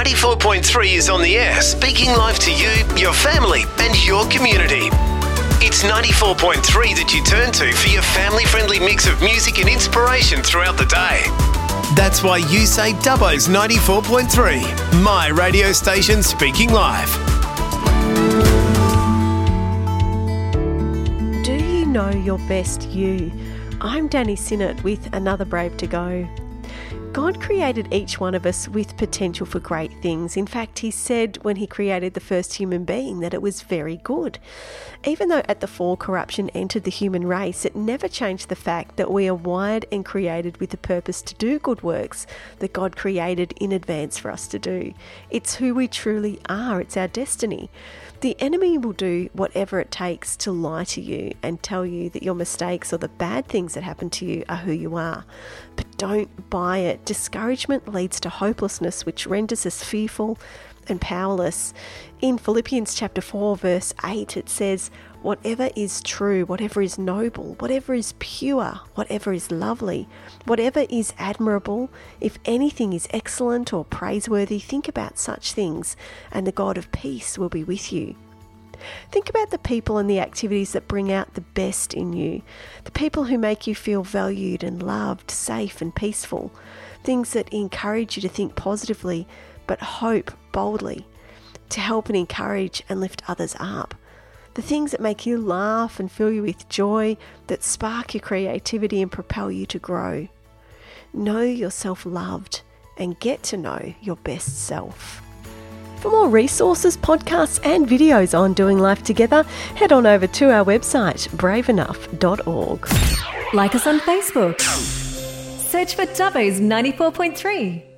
94.3 is on the air, speaking life to you, your family and your community. It's 94.3 that you turn to for your family-friendly mix of music and inspiration throughout the day. That's why you say Dubbo's 94.3, my radio station speaking life. Do you know your best you? I'm Danny Sinnott with Another Brave to Go. God created each one of us with potential for great things. In fact, he said when he created the first human being that it was very good. Even though at the fall corruption entered the human race, it never changed the fact that we are wired and created with the purpose to do good works that God created in advance for us to do. It's who we truly are. It's our destiny. The enemy will do whatever it takes to lie to you and tell you that your mistakes or the bad things that happen to you are who you are. But don't buy it. Discouragement leads to hopelessness, which renders us fearful and powerless. In Philippians chapter 4, verse 8, it says, "Whatever is true, whatever is noble, whatever is pure, whatever is lovely, whatever is admirable, if anything is excellent or praiseworthy, think about such things, and the God of peace will be with you." Think about the people and the activities that bring out the best in you, the people who make you feel valued and loved, safe and peaceful, things that encourage you to think positively but hope boldly, to help and encourage and lift others up. The things that make you laugh and fill you with joy, that spark your creativity and propel you to grow. Know yourself loved and get to know your best self. For more resources, podcasts and videos on doing life together, head on over to our website, braveenough.org. Like us on Facebook. Search for Dubbo's 94.3.